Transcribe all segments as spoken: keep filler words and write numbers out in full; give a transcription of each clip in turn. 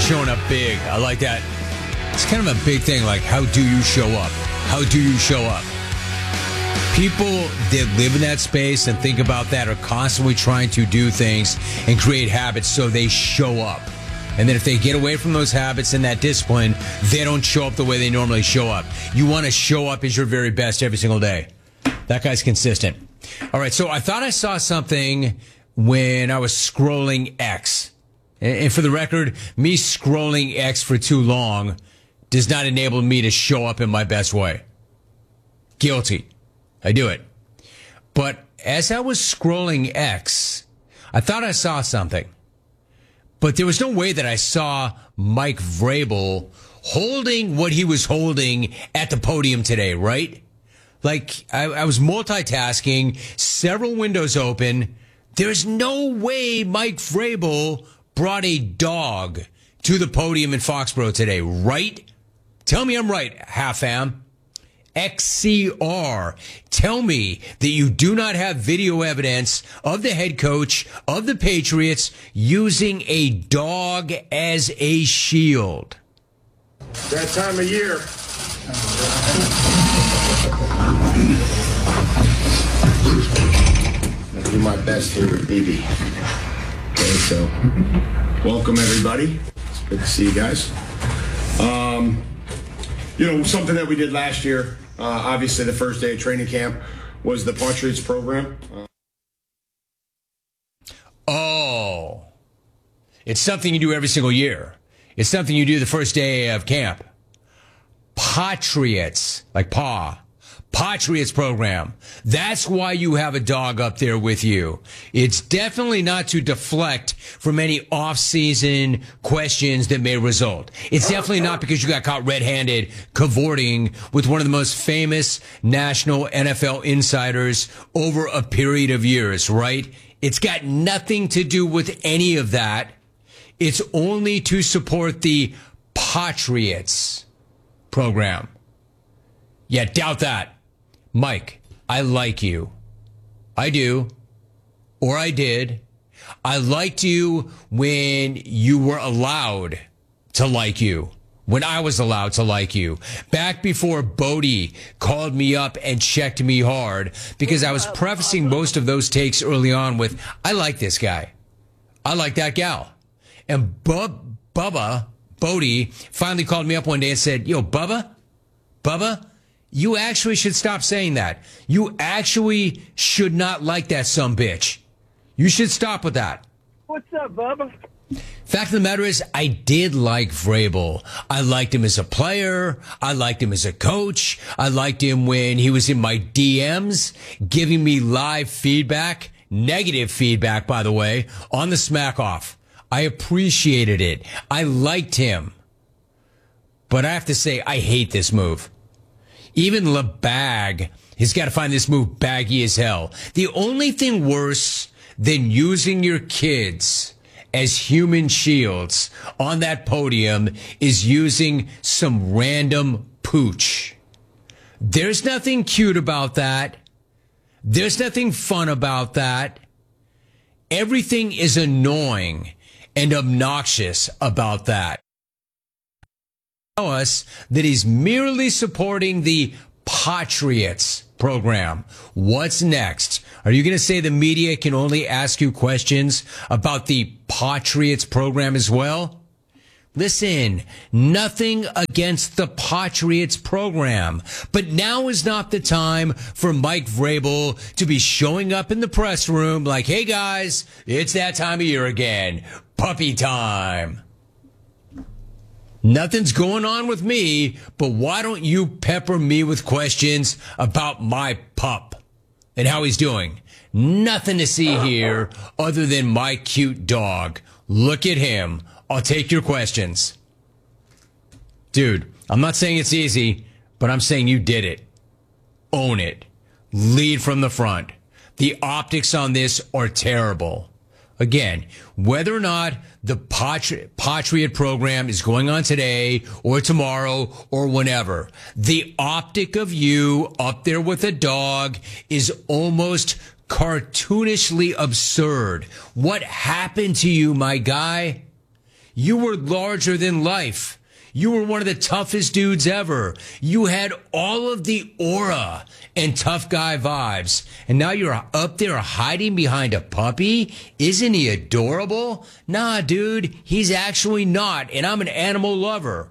showing up big. I like that. It's kind of a big thing, like, how do you show up? How do you show up? People that live in that space and think about that are constantly trying to do things and create habits so they show up. And then if they get away from those habits and that discipline, they don't show up the way they normally show up. You want to show up as your very best every single day. That guy's consistent. All right, so I thought I saw something when I was scrolling X. And for the record, me scrolling X for too long does not enable me to show up in my best way. Guilty. I do it. But as I was scrolling X, I thought I saw something. But there was no way that I saw Mike Vrabel holding what he was holding at the podium today, right? Like, I, I was multitasking, several windows open. There's no way Mike Vrabel brought a dog to the podium in Foxborough today, right? Tell me I'm right, half-am. X C R. Tell me that you do not have video evidence of the head coach of the Patriots using a dog as a shield. That time of year. I'll do my best here with B B. Okay, so welcome everybody. It's good to see you guys. Um, you know, something that we did last year. Uh, obviously, the first day of training camp was the Patriots program. Uh, oh, it's something you do every single year. It's something you do the first day of camp. Patriots, like paw. Patriots program. That's why you have a dog up there with you. It's definitely not to deflect from any off-season questions that may result. It's definitely not because you got caught red-handed cavorting with one of the most famous national N F L insiders over a period of years, right? It's got nothing to do with any of that. It's only to support the Patriots program. Yeah, doubt that. Mike, I like you. I do. Or I did. I liked you when you were allowed to like you. When I was allowed to like you. Back before Bodie called me up and checked me hard, because I was prefacing most of those takes early on with, I like this guy. I like that gal. And Bub, Bubba, Bodie, finally called me up one day and said, yo, Bubba, Bubba, you actually should stop saying that. You actually should not like that sumbitch. You should stop with that. What's up, Bubba? Fact of the matter is, I did like Vrabel. I liked him as a player. I liked him as a coach. I liked him when he was in my D Ms, giving me live feedback, negative feedback, by the way, on the Smack Off. I appreciated it. I liked him. But I have to say, I hate this move. Even LeBag has got to find this move baggy as hell. The only thing worse than using your kids as human shields on that podium is using some random pooch. There's nothing cute about that. There's nothing fun about that. Everything is annoying and obnoxious about that. Tell us that he's merely supporting the Patriots program. What's next? Are you going to say the media can only ask you questions about the Patriots program as well? Listen, nothing against the Patriots program, but now is not the time for Mike Vrabel to be showing up in the press room like, hey guys, it's that time of year again. Puppy time. Nothing's going on with me, but why don't you pepper me with questions about my pup and how he's doing? Nothing to see here other than my cute dog. Look at him. I'll take your questions. Dude, I'm not saying it's easy, but I'm saying you did it. Own it. Lead from the front. The optics on this are terrible. Again, whether or not the Patri- Patriot program is going on today or tomorrow or whenever, the optic of you up there with a dog is almost cartoonishly absurd. What happened to you, my guy? You were larger than life. You were one of the toughest dudes ever. You had all of the aura and tough guy vibes. And now you're up there hiding behind a puppy? Isn't he adorable? Nah, dude, he's actually not. And I'm an animal lover.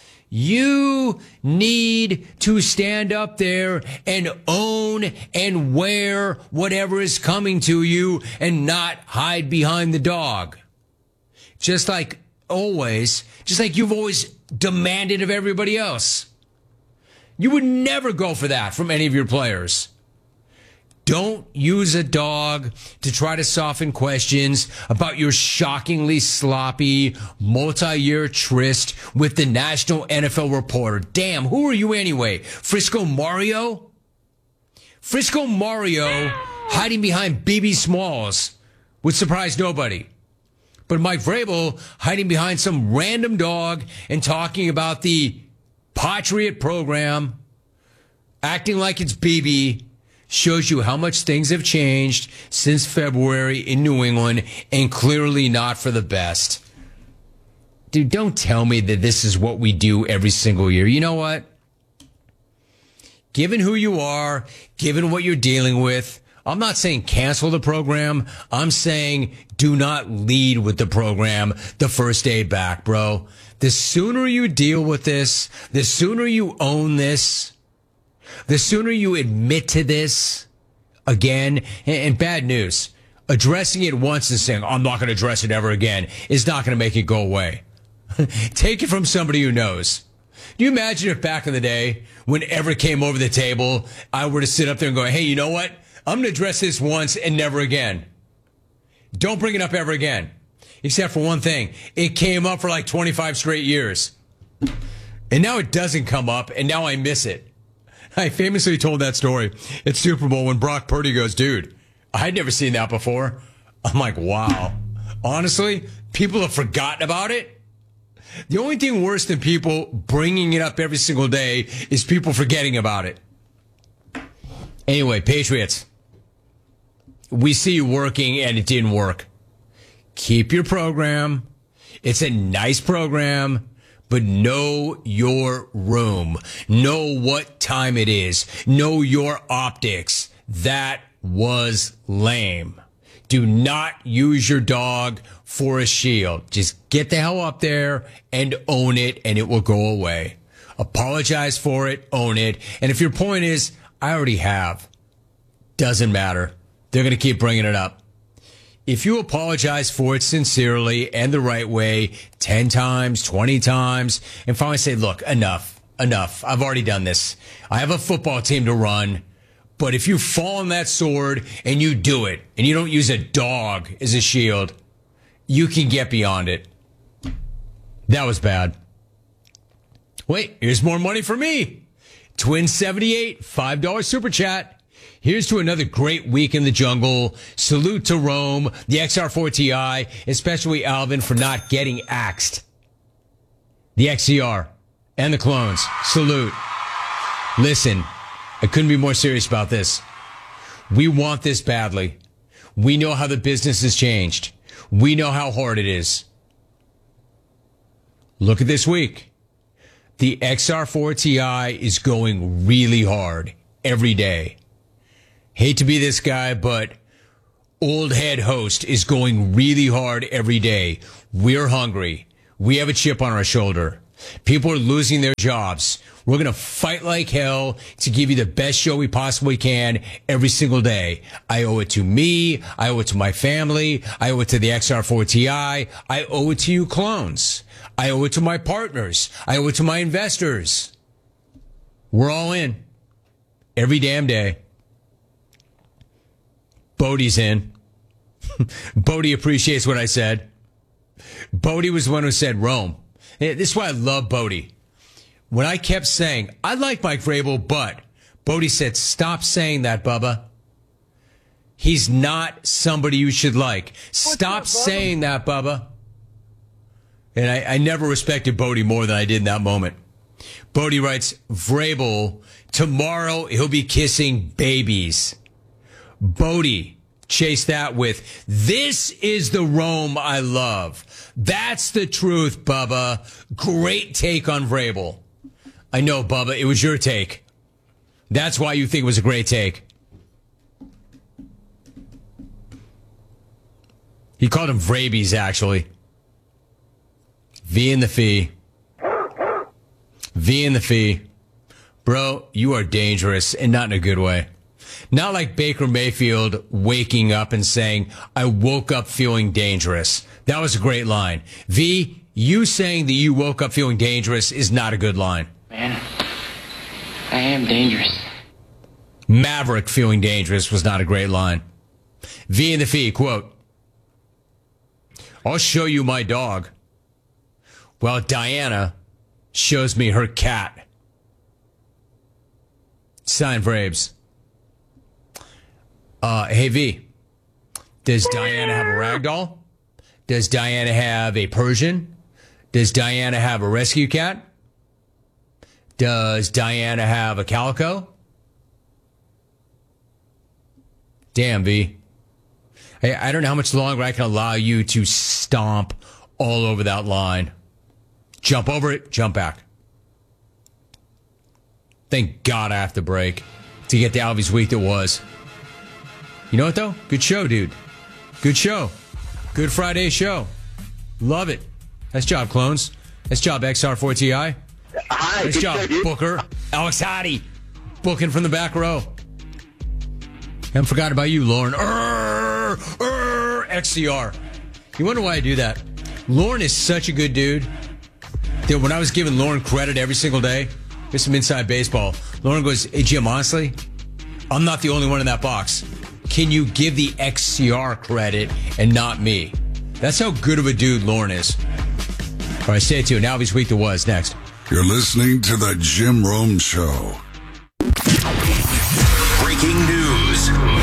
You need to stand up there and own and wear whatever is coming to you and not hide behind the dog. Just like always, just like you've always demanded of everybody else. You would never go for that from any of your players. Don't use a dog to try to soften questions about your shockingly sloppy multi-year tryst with the national N F L reporter. Damn, who are you anyway? Frisco Mario? Frisco Mario hiding behind B B Smalls would surprise nobody. But Mike Vrabel hiding behind some random dog and talking about the Patriot program, acting like it's B B, shows you how much things have changed since February in New England, and clearly not for the best. Dude, don't tell me that this is what we do every single year. You know what? Given who you are, given what you're dealing with, I'm not saying cancel the program. I'm saying do not lead with the program the first day back, bro. The sooner you deal with this, the sooner you own this, the sooner you admit to this again. And bad news, addressing it once and saying, I'm not going to address it ever again, is not going to make it go away. Take it from somebody who knows. Do you imagine if back in the day, whenever it came over the table, I were to sit up there and go, hey, you know what? I'm going to address this once and never again. Don't bring it up ever again. Except for one thing. It came up for like twenty-five straight years. And now it doesn't come up, and now I miss it. I famously told that story at Super Bowl when Brock Purdy goes, dude, I'd never seen that before. I'm like, wow. Honestly, people have forgotten about it. The only thing worse than people bringing it up every single day is people forgetting about it. Anyway, Patriots, we see you working and it didn't work. Keep your program. It's a nice program, but know your room. Know what time it is. Know your optics. That was lame. Do not use your dog for a shield. Just get the hell up there and own it, and it will go away. Apologize for it, own it. And if your point is, I already have, doesn't matter. They're going to keep bringing it up. If you apologize for it sincerely and the right way, ten times, twenty times, and finally say, look, enough, enough. I've already done this. I have a football team to run. But if you fall on that sword and you do it, and you don't use a dog as a shield, you can get beyond it. That was bad. Wait, here's more money for me. Twin seventy-eight, five dollars super chat. Here's to another great week in the jungle. Salute to Rome, the X R four T I, especially Alvin for not getting axed. The X C R and the clones. Salute. Listen, I couldn't be more serious about this. We want this badly. We know how the business has changed. We know how hard it is. Look at this week. The X R four T I is going really hard every day. Hate to be this guy, but old head host is going really hard every day. We're hungry. We have a chip on our shoulder. People are losing their jobs. We're going to fight like hell to give you the best show we possibly can every single day. I owe it to me. I owe it to my family. I owe it to the X R four T I. I owe it to you clones. I owe it to my partners. I owe it to my investors. We're all in. Every damn day. Bodie's in. Bodie appreciates what I said. Bodie was the one who said Rome. This is why I love Bodie. When I kept saying, I like Mike Vrabel, but Bodie said, stop saying that, Bubba. He's not somebody you should like. Stop up, saying that, Bubba. And I, I never respected Bodie more than I did in that moment. Bodie writes, Vrabel, tomorrow he'll be kissing babies. Bodie, Chase that with, this is the Rome I love. That's the truth, Bubba. Great take on Vrabel. I know, Bubba, it was your take. That's why you think it was a great take. He called him Vrabies, actually. V in the fee. V in the fee. Bro, you are dangerous, and not in a good way. Not like Baker Mayfield waking up and saying, I woke up feeling dangerous. That was a great line. V, you saying that you woke up feeling dangerous is not a good line. Man, I am dangerous. Maverick feeling dangerous was not a great line. V in the fee, quote, I'll show you my dog. Well, Diana shows me her cat. Sign Vrabes. Uh, hey, V, does Diana have a ragdoll? Does Diana have a Persian? Does Diana have a rescue cat? Does Diana have a calico? Damn, V. I, I don't know how much longer I can allow you to stomp all over that line. Jump over it, jump back. Thank God I have to break to get the Alvy's week that was. You know what, though? Good show, dude. Good show. Good Friday show. Love it. Nice job, clones. Nice job, X R four T I. Hi, nice job, show, Booker. Alex Hottie. Booking from the back row. Haven't forgotten about you, Lauren. Urgh, urgh, X C R. You wonder why I do that? Lauren is such a good dude that when I was giving Lauren credit every single day, here's some inside baseball. Lauren goes, hey, Jim, honestly, I'm not the only one in that box. Can you give the X C R credit and not me? That's how good of a dude Lauren is. All right, stay tuned. Alvy's week that was next. You're listening to the Jim Rome Show. Breaking news.